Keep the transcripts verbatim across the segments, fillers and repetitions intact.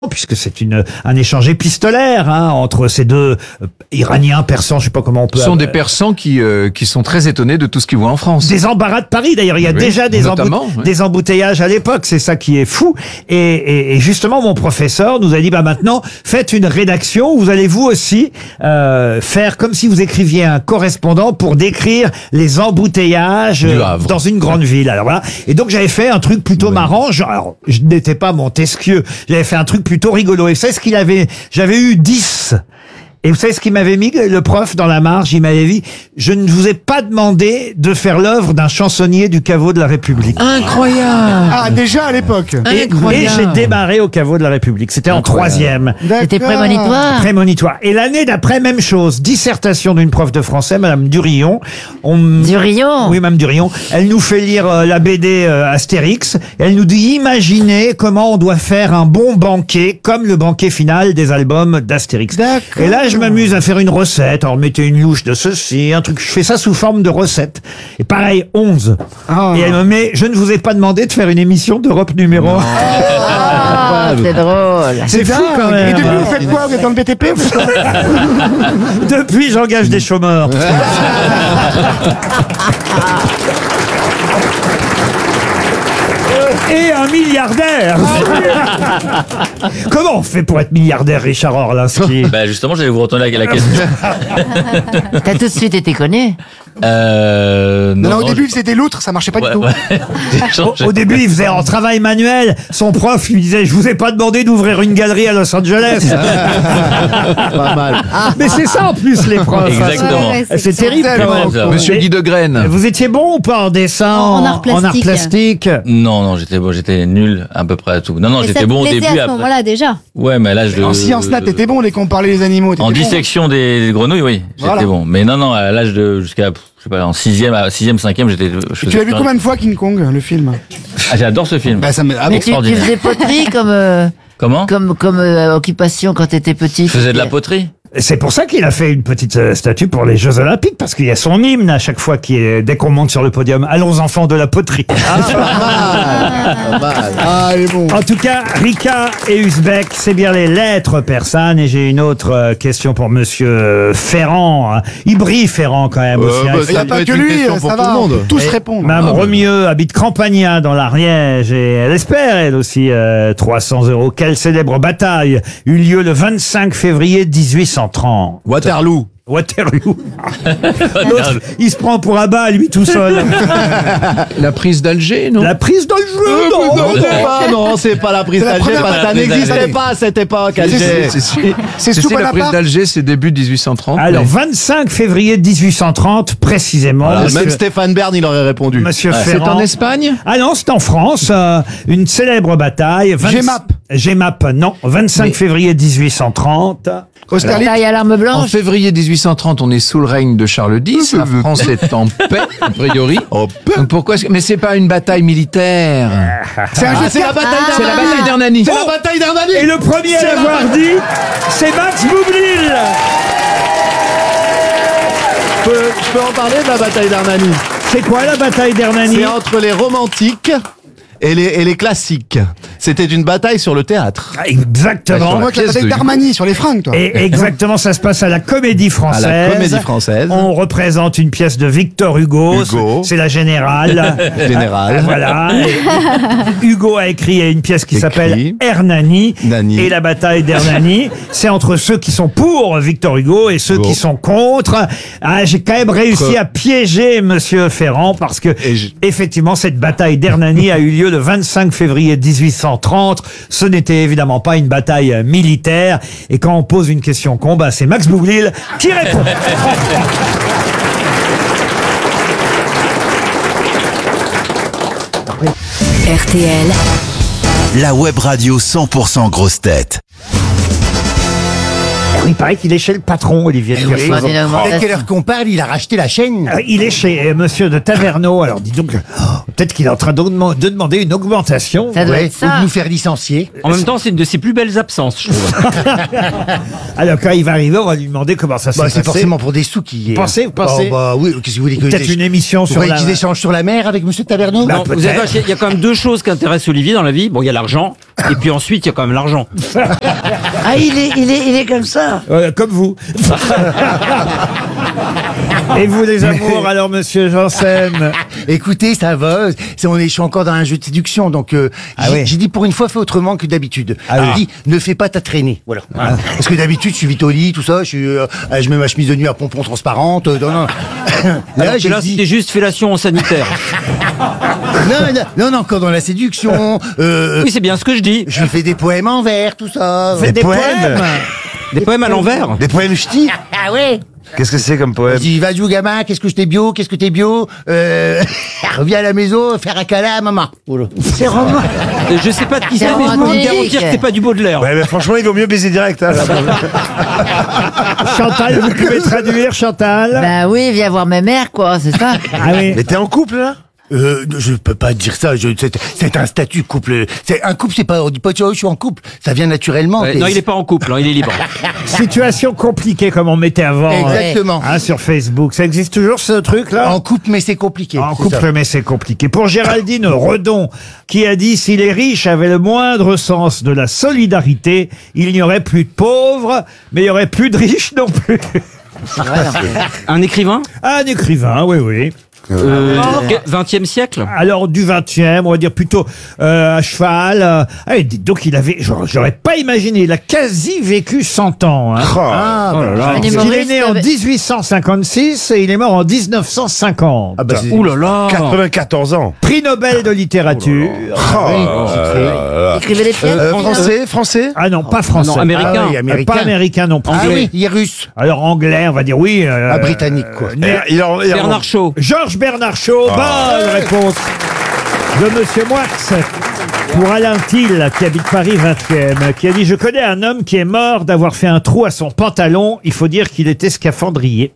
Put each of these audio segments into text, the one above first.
puisque c'est une un échange épistolaire hein, entre ces deux euh, Iraniens, Persans, je sais pas comment on peut... Ce sont des Persans qui euh, qui sont très étonnés de tout ce qu'ils voient en France. Des embarras de Paris, d'ailleurs, il y a Oui, déjà des, notamment, emboute- oui. des embouteillages à l'époque, c'est ça qui est fou. Et, et, et justement, mon professeur nous a dit, bah maintenant, faites une rédaction, vous allez vous aussi euh, faire comme si vous écriviez un correspondant pour décrire les embouteillages Du euh, Havre. dans une grande ville. Alors voilà. Et donc j'avais fait un truc plutôt Oui. marrant. Genre, alors, je n'étais pas Montesquieu, j'avais fait un truc plutôt rigolo. Et vous savez ce qu'il avait? J'avais eu dix. Et vous savez ce qu'il m'avait mis, le prof, dans la marge? Il m'avait dit, je ne vous ai pas demandé de faire l'œuvre d'un chansonnier du caveau de la République. Incroyable. Ah, déjà à l'époque. Et, et Incroyable. j'ai démarré au caveau de la République. C'était en Incroyable. troisième. C'était D'accord. prémonitoire. Prémonitoire. Et l'année d'après, même chose. Dissertation d'une prof de français, Madame Durillon. On... Durillon. Oui, Madame Durillon. Elle nous fait lire euh, la B D euh, Astérix. Et elle nous dit, imaginez comment on doit faire un bon banquet, comme le banquet final des albums d'Astérix. D'accord. Et là, je m'amuse à faire une recette. Alors, mettez une louche de ceci, un truc. Je fais ça sous forme de recette. Et pareil, onze. Ah. Et elle me met, je ne vous ai pas demandé de faire une émission d'Europe numéro un. Ah, c'est drôle. C'est fou quand dingue. même. Et depuis, vous faites quoi? Vous êtes dans le B T P? Vous faites quoi? Depuis, j'engage des chômeurs. Et un milliardaire. Comment on fait pour être milliardaire, Richard Orlinski? Bah justement, j'allais vous retourner la, la question. T'as tout de suite été connu. Euh, Non, non, au non, début, c'était l'outre, ça marchait pas ouais, du tout. ouais. J'ai Au, changé. au début, il faisait en travail manuel. Son prof lui disait, je vous ai pas demandé d'ouvrir une galerie à Los Angeles. Pas mal. Mais c'est ça en plus, les profs. Exactement. Ouais, ouais, C'est terrible quand tellement même. con. Monsieur Et- Guy de Graine. Vous étiez bon ou pas en dessin, En- en art plastique. plastique Non, non, j'étais bon, j'étais nul à peu près à tout. Non, non, Mais j'étais ça te bon au plaisait début. à ce Après. moment-là déjà. Ouais, mais à l'âge de. En sciences nat, t'étais bon dès qu'on parlait des animaux. t'étais En bon. dissection des grenouilles, oui, j'étais Voilà. bon. Mais non, non, à l'âge de jusqu'à, pff, je sais pas, en sixième, à sixième, cinquième, j'étais. je Tu faisais l'as vu plus combien de fois, King Kong, le film? Ah, j'adore ce film. Bah, ça me... ah, Mais bon. tu, tu extraordinaire. faisais poterie comme euh, Comment comme comme euh, occupation quand t'étais petit. Je faisais de la poterie. C'est pour ça qu'il a fait une petite euh, statue pour les Jeux Olympiques, parce qu'il y a son hymne à chaque fois qui est, dès qu'on monte sur le podium. Allons enfants de la poterie. Pas mal. Ah, il est bon. En tout cas, Rika et Uzbek, c'est bien les lettres persanes. Et j'ai une autre euh, question pour Monsieur Ferrand. hein. Il brille Ferrand quand même Euh, aussi. hein. bah, Il Il n'y a Ça pas doit que être une lui, question ça pour tout va. le monde. on peut tous Et répondre. Mme Ah, bah. Romieux habite Campagna dans l'Ariège et elle espère, elle aussi, euh, trois cents euros. Quelle célèbre bataille eut lieu le vingt-cinq février mille huit cent trente? Waterloo. Waterloo. L'autre, il se prend pour un bas, lui, tout seul. La prise d'Alger, non? La prise dans le jeu, Euh, non, non, non. c'est pas, non, c'est pas la prise C'est la d'Alger première parce que ça prise n'existait d'Alger. pas à cette époque, C'est- Alger. c'est- Si, C'est si, sous la prise Bonaparte. d'Alger, c'est début dix-huit cent trente. Alors, mais- vingt-cinq février mille huit cent trente, précisément. Voilà, monsieur, même Stéphane Bern, il aurait répondu. monsieur Ouais. C'est Ferrand. en Espagne? Ah non, c'est en France, euh, une célèbre bataille. vingt- G M A P. G M A P, non. vingt-cinq Mais- février mille huit cent trente. Austerlitz. Taille à l'arme En blanche. février dix-huit cent trente, on est sous le règne de Charles X. La France est en paix, a priori. Donc pourquoi est-ce que- Mais c'est pas une bataille militaire. C'est un jeu Ah, de c'est la cartes. bataille Ah. C'est la bataille d'Hernani. C'est la bataille d'Hernani. Et le premier à l'avoir dit, c'est Max Boublil. Je peux, je peux en parler de la bataille d'Hernani. C'est quoi la bataille d'Hernani? C'est entre les romantiques et les, et les classiques. C'était une bataille sur le théâtre. Ah, Exactement. Moi, que la pièce bataille de- d'Armani sur les fringues, toi. Et exactement, ça se passe à la Comédie Française. À la Comédie Française. On représente une pièce de Victor Hugo. Hugo. C'est la Générale. Général. Voilà. Et Hugo a écrit une pièce qui Écrit. s'appelle Hernani. Nani. Et la bataille d'Hernani, c'est entre ceux qui sont pour Victor Hugo et ceux Hugo. qui sont contre. Ah, j'ai quand même réussi Contre. à piéger Monsieur Ferrand parce que Et je- effectivement cette bataille d'Hernani a eu lieu le vingt-cinq février mille huit cent trente. Ce n'était évidemment pas une bataille euh, militaire. Et quand on pose une question con, bah, c'est Max Boublil qui répond. R T L, La web radio cent pour cent grosse tête. Il paraît qu'il est chez le patron, Olivier de Kersauzon. Pas d'une augmentation. À quelle heure qu'on parle, il a racheté la chaîne. Euh, Il est chez euh, Monsieur de Taverneau. Alors, dis donc, oh, peut-être qu'il est en train de, dem- de demander une augmentation. Ça doit Ouais, être faut ça. nous faire licencier. En même temps, c'est une de ses plus belles absences, je trouve. Alors, quand il va arriver, on va lui demander comment ça s'est Bah, passé. c'est forcément pour des sous qui. Vous pensez, vous pensez Oh, bah oui, qu'est-ce que vous voulez que Peut-être une émission Vous sur croyez la... qu'ils échangent sur la mer avec Monsieur Taverneau Bah, Non, vous peut-être. avez- il y a quand même deux choses qui intéressent Olivier dans la vie. Bon, il y a l'argent Et puis ensuite, il y a quand même l'argent. Ah, il est, il est, il est comme ça. Euh, comme vous. Et vous, les amours, alors, monsieur Janssen? Écoutez, ça va. C'est, on est, je suis encore dans un jeu de séduction, donc euh, Ah j'ai, oui. j'ai dit pour une fois, fais autrement que d'habitude. Ah J'ai oui. dit, ne fais pas ta traînée. Voilà. Parce que d'habitude, je suis vite au lit, tout ça. Je, suis, euh, je mets ma chemise de nuit à pompons transparente. euh, non, non. Là, j'ai là dit- c'était juste fellation sanitaire. non, non, non, non, encore dans la séduction. Euh, Oui, c'est bien ce que je dis. je lui fais des poèmes en vers, tout ça. Faites des poèmes. poèmes. Des poèmes à l'envers. Des poèmes ch'tis. Ah ouais. Qu'est-ce que c'est comme Je poème? dis, vas-y, gamin, qu'est-ce que je t'ai bio, qu'est-ce que t'es bio, euh, reviens à la maison, faire un câlin à maman. C'est romantique. Et Je sais pas de qui C'est c'est, mais je peux vous romantique. garantir que c'est pas du Baudelaire. Ouais, mais franchement, il vaut mieux baiser direct. Hein, Chantal, vous pouvez traduire, Chantal? Bah oui, viens voir ma mère, quoi, c'est ça. Ah oui. Mais t'es en couple, là? Euh, je peux pas dire ça. Je, c'est, c'est un statut couple. C'est un couple, c'est pas. On dit pas, tu vois, je suis en couple. Ça vient naturellement. Ouais, C'est- non, il est pas en couple, hein, il est libre. Situation compliquée, comme on mettait avant. Exactement. Hein, sur Facebook. Ça existe toujours, ce truc-là? En couple, mais c'est compliqué. En c'est couple, ça. mais c'est compliqué. Pour Géraldine Redon, qui a dit « Si les riches avaient le moindre sens de la solidarité, il n'y aurait plus de pauvres, mais il n'y aurait plus de riches non plus. Un écrivain » Un écrivain, oui, oui. euh, vingtième siècle. Alors, du vingtième, on va dire plutôt euh, à cheval. euh, ah, et dites donc, il avait... j'aurais- J'aurais pas imaginé. Il a quasi vécu cent ans. Hein. Ah, bah, Oh là là. Un Parce qu'il est humoriste né en avec- dix-huit cent cinquante-six et il est mort en dix-neuf cent cinquante. ah bah, c'est- Ouh là là. quatre-vingt-quatorze ans. Prix Nobel de littérature. Oh, Écrivez les pièces. Euh, français, français? Ah non, pas français. Non, américain. Ah oui, Euh, américain. Pas américain non plus. Ah oui, il est russe. Alors anglais, on va dire oui. euh, Ah, britannique, quoi. euh, né- Il en- il en- Bernard Shaw. Georges Bernard Shaw, bonne réponse de Monsieur Moix. Pour Alain Thiel, qui habite Paris vingtième, qui a dit « Je connais un homme qui est mort d'avoir fait un trou à son pantalon. Il faut dire qu'il était scaphandrier.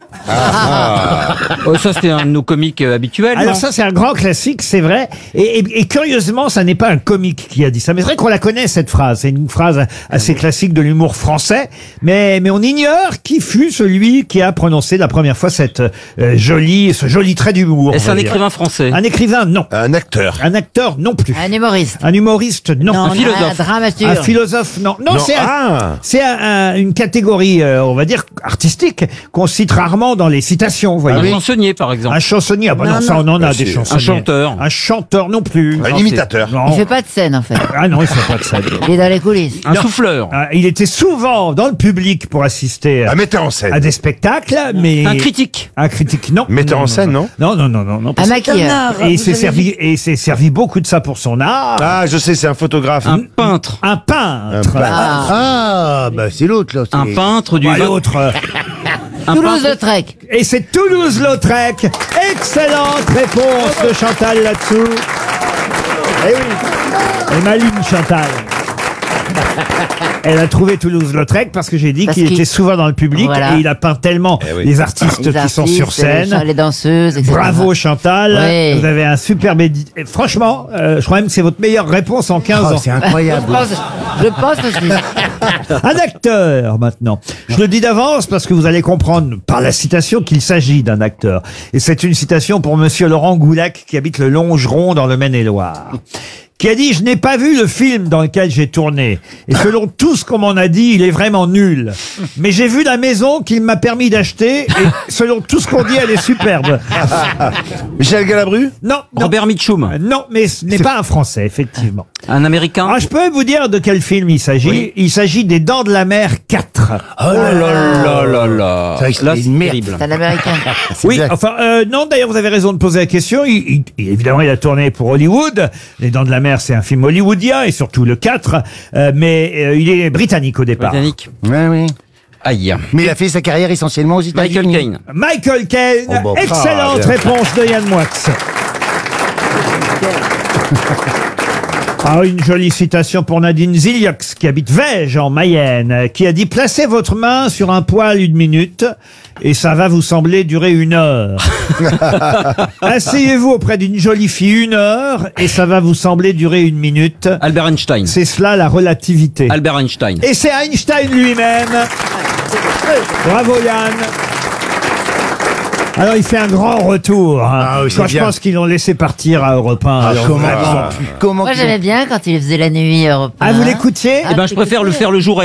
Oh, ça, c'était un de nos comiques euh, » habituels. Alors non ça, c'est un grand classique, c'est vrai. Et, et- et curieusement, ça n'est pas un comique qui a dit ça. Mais c'est vrai qu'on la connaît, cette phrase. C'est une phrase assez classique de l'humour français. Mais, mais on ignore qui fut celui qui a prononcé la première fois cette euh, jolie, ce joli trait d'humour. Est-ce on va un dire. écrivain français? Un écrivain, non. Un acteur. Un acteur, non plus. Un humoriste. Un humoriste, non. Non, un philosophe. Un dramaturge. Un philosophe, non. Non, Non, c'est un- ah. c'est un- un- une catégorie, euh, on va dire, artistique, qu'on cite rarement dans les citations, vous Un voyez. chansonnier, par exemple. Un chansonnier, ah bah non, Non, ça on en a Bah, des c'est- chansonniers. Un chanteur. Un chanteur non plus. Un Non, imitateur. Non. Il fait pas de scène, en fait. Ah non, il fait pas de ça. Il est dans les coulisses. Un souffleur. Ah, il était souvent dans le public pour assister à, Un metteur en scène. à des spectacles, mais... Un critique. Un critique, non. Metteur Non, en scène, non Non, non, non, non. non Un parce- maquilleur. Et il s'est servi, et il s'est servi beaucoup de ça pour son art. Ah, je sais, c'est un photographe. Un peintre. Un peintre. Un peintre. Ah. Ah, bah c'est l'autre là. c'est- Un peintre du Bah, vingt- l'autre. euh, un Toulouse-Lautrec. Et c'est Toulouse-Lautrec. Excellente réponse de Chantal là-dessous. Eh oui. Et maline Chantal. Elle a trouvé Toulouse-Lautrec parce que j'ai dit Parce qu'il qu'il- était souvent dans le public Voilà. et il a peint tellement Eh oui. les artistes Les qui sont artistes, sur scène. Les, les danseuses, et cetera. Bravo Chantal, Oui. vous avez un superbe édi- et franchement, euh, je crois même que c'est votre meilleure réponse en quinze Oh, ans. c'est Je incroyable. pense, je pense aussi. Un acteur maintenant. Je le dis d'avance parce que vous allez comprendre par la citation qu'il s'agit d'un acteur. Et c'est une citation pour Monsieur Laurent Goulac qui habite le Longeron dans le Maine-et-Loire. Qui a dit « Je n'ai pas vu le film dans lequel j'ai tourné. Et selon tout ce qu'on m'en a dit, il est vraiment nul. Mais j'ai vu la maison qu'il m'a permis d'acheter. Et selon tout ce qu'on dit, elle est superbe. Michel Galabru? Non, non. Robert Mitchum. Euh, Non, mais ce n'est pas un Français, effectivement. Un américain. Ah, je peux vous dire de quel film il s'agit. Oui. Il s'agit des Dents de la Mer quatre. Oh là là là là. C'est vrai que c'est Là, une c'est merde. terrible. C'est un américain. Oui, exact. enfin, euh, non, d'ailleurs, vous avez raison de poser la question. Il, il- évidemment, il a tourné pour Hollywood. Les Dents de la Mer, c'est un film hollywoodien, et surtout le quatre. euh, mais euh, il est britannique au départ. Britannique. Ouais, oui. Aïe. Mais il a fait sa carrière essentiellement aux États-Unis. Michael Caine. Michael Caine, Oh, bon. excellente Ah, bien. réponse de Yann Moix. Ah, une jolie citation pour Nadine Ziliox, qui habite Vège, en Mayenne, qui a dit « Placez votre main sur un poil une minute, et ça va vous sembler durer une heure. Asseyez-vous auprès d'une jolie fille une heure, et ça va vous sembler durer une minute. Albert Einstein. C'est cela la relativité. Albert Einstein. Et c'est Einstein lui-même. Bravo Yann. Alors, il fait un grand retour. Hein. Ah oui, c'est Quand je bien. pense qu'ils l'ont laissé partir à Europe un. Ah, alors comment vraiment. ils ont pu- comment Moi, qu'ils ont j'aimais bien quand il faisait la nuit européenne. Ah, vous l'écoutiez Eh ben, je préfère le faire le jour